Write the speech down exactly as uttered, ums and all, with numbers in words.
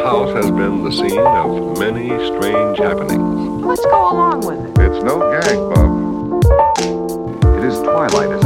house has been the scene of many strange happenings. Let's go along with it. It's no gag, Bub. It is twilight.